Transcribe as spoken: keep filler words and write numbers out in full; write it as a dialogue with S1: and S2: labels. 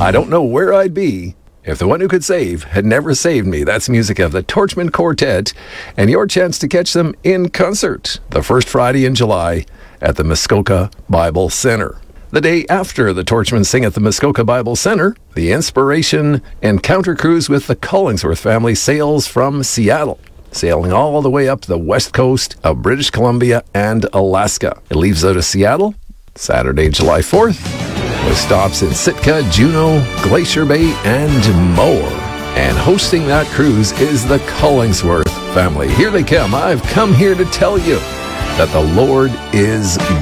S1: I don't know where I'd be if the one who could save had never saved me. That's music of the Torchman Quartet, and your chance to catch them in concert the first Friday in July at the Muskoka Bible Center. The day after the Torchmen sing at the Muskoka Bible Center, the Inspiration Encounter Cruise with the Collingsworth family sails from Seattle, sailing all the way up the west coast of British Columbia and Alaska. It leaves out of Seattle Saturday, July fourth, with stops in Sitka, Juneau, Glacier Bay, and more. And hosting that cruise is the Collingsworth family. Here they come. I've come here to tell you that the Lord is